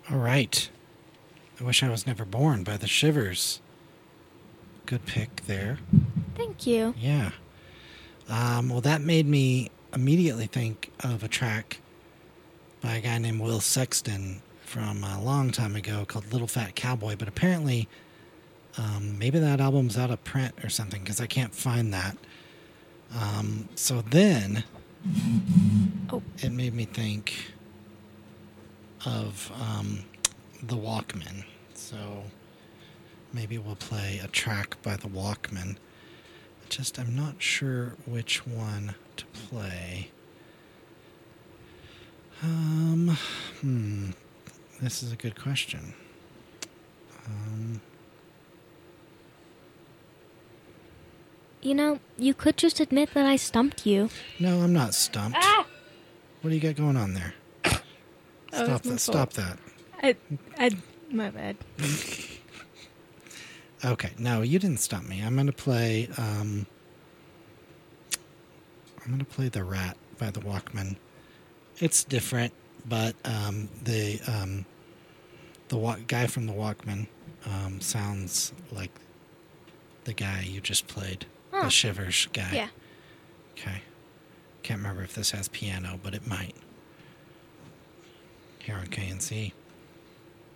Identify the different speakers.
Speaker 1: All right. I Wish I Was Never Born by the Shivers. Good pick there.
Speaker 2: Thank you.
Speaker 1: Yeah. Well, that made me immediately think of a track by a guy named Will Sexton from a long time ago called Little Fat Cowboy, but apparently maybe that album's out of print or something because I can't find that. So then it made me think of the Walkmen. So maybe we'll play a track by the Walkmen. I'm not sure which one to play. This is a good question.
Speaker 2: You could just admit that I stumped you.
Speaker 1: No, I'm not stumped.
Speaker 2: Ah!
Speaker 1: What do you got going on there? Stop that.
Speaker 2: My bad.
Speaker 1: Okay, no, you didn't stump me. I'm gonna play The Rat by the Walkmen. It's different, but the guy from the Walkmen sounds like the guy you just played, the Shivers guy.
Speaker 2: Yeah.
Speaker 1: Okay. Can't remember if this has piano, but it might. Here on KNC.